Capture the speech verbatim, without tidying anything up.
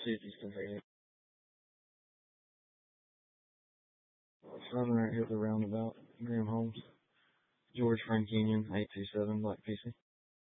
see if he's convenient. Southern right here at the roundabout. Graham Holmes. George Frankinian, eight two seven Black P C.